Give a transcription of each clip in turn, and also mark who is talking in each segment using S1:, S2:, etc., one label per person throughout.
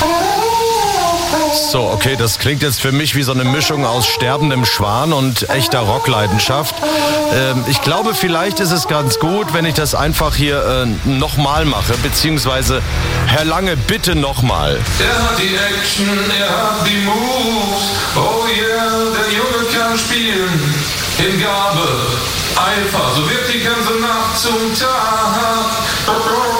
S1: So, okay, das klingt jetzt für mich wie so eine Mischung aus sterbendem Schwan und echter Rockleidenschaft. Ich glaube, vielleicht ist es ganz gut, wenn ich das einfach hier nochmal mache, beziehungsweise Herr Lange, bitte nochmal.
S2: Er hat die Action, er hat die Moves, oh yeah, der Junge kann spielen, in Gabe, Eifer, so wird die ganze Nacht zum Tag.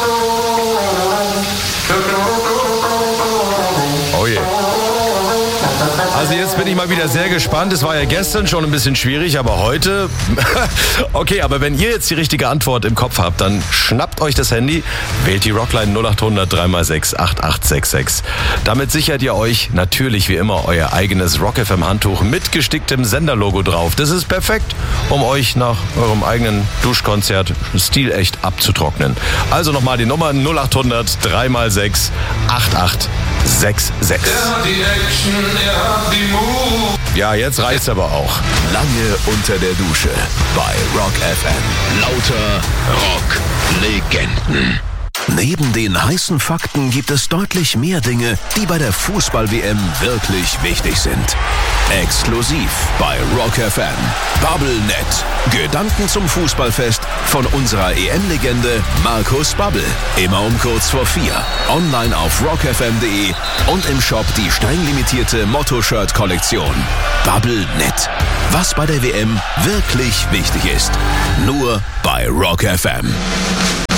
S1: Oh je. Also jetzt bin ich mal wieder sehr gespannt. Es war ja gestern schon ein bisschen schwierig, aber heute... Okay, aber wenn ihr jetzt die richtige Antwort im Kopf habt, dann schnappt euch das Handy, wählt die Rockline 0800 3x6 8866. Damit sichert ihr euch natürlich wie immer euer eigenes Rock FM Handtuch mit gesticktem Senderlogo drauf. Das ist perfekt, um euch nach eurem eigenen Duschkonzert stilecht abzutrocknen. Also nochmal die Nummer 0800 3x6 8866.
S2: Er hat die Action, er hat die Moves.
S1: Ja, jetzt reicht's aber auch.
S3: Lange unter der Dusche bei Rock FM. Lauter Rock-Legenden. Neben den heißen Fakten gibt es deutlich mehr Dinge, die bei der Fußball-WM wirklich wichtig sind. Exklusiv bei Rock FM. Bubblenet. Gedanken zum Fußballfest von unserer EM-Legende Markus Babbel. Immer um kurz vor 4. Online auf rockfm.de und im Shop die streng limitierte Motto-Shirt-Kollektion. Bubblenet. Was bei der WM wirklich wichtig ist. Nur bei Rock FM.